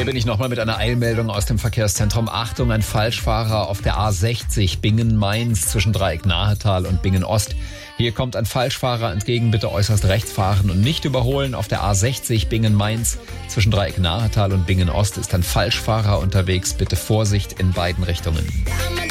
Hier bin ich nochmal mit einer Eilmeldung aus dem Verkehrszentrum. Achtung, ein Falschfahrer auf der A60 Bingen-Mainz zwischen Dreieck-Nahetal und Bingen-Ost. Hier kommt ein Falschfahrer entgegen, bitte äußerst rechts fahren und nicht überholen. Auf der A60 Bingen-Mainz zwischen Dreieck-Nahetal und Bingen-Ost ist ein Falschfahrer unterwegs. Bitte Vorsicht in beiden Richtungen.